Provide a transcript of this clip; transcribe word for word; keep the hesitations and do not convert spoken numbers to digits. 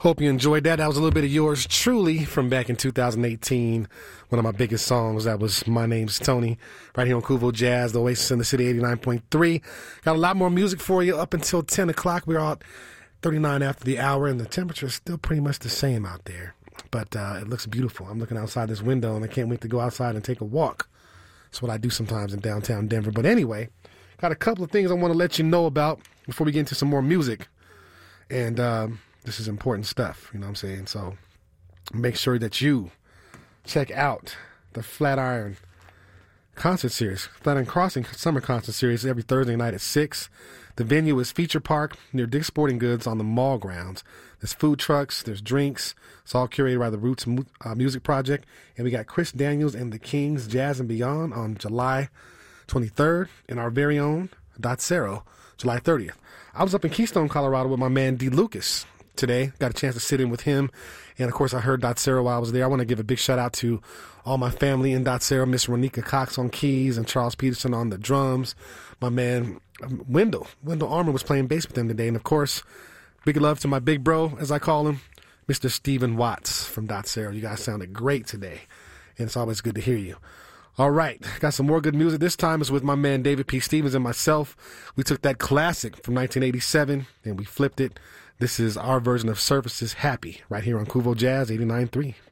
Hope you enjoyed that. That was a little bit of yours truly from back in two thousand eighteen. One of my biggest songs. That was My Name's Tony, right here on Kuvo Jazz, the Oasis in the City, eighty-nine point three. Got a lot more music for you up until ten o'clock. We're out thirty-nine after the hour, and the temperature is still pretty much the same out there. But uh, it looks beautiful. I'm looking outside this window, and I can't wait to go outside and take a walk. That's what I do sometimes in downtown Denver. But anyway, got a couple of things I want to let you know about before we get into some more music. And um, this is important stuff, you know what I'm saying? So make sure that you check out the Flatiron Concert Series, Flatiron Crossing Summer Concert Series every Thursday night at six. The venue is Feature Park near Dick's Sporting Goods on the mall grounds. There's food trucks, there's drinks. It's all curated by the Roots uh, Music Project. And we got Chris Daniels and the Kings Jazz and Beyond on July twenty-third, and our very own Dot Zero, July thirtieth. I was up in Keystone, Colorado with my man D. Lucas today. Got a chance to sit in with him. And, of course, I heard Dot Zero while I was there. I want to give a big shout-out to all my family in Dot Zero, Miss Ronika Cox on keys and Charles Peterson on the drums. My man um, Wendell. Wendell Armour was playing bass with them today. And, of course, big love to my big bro, as I call him, Mister Stephen Watts from Dot Zero. You guys sounded great today. And it's always good to hear you. All right, got some more good music. This time is with my man David P. Stevens and myself. We took that classic from nineteen eighty-seven and we flipped it. This is our version of Surface's Happy right here on Kuvo Jazz eighty-nine point three.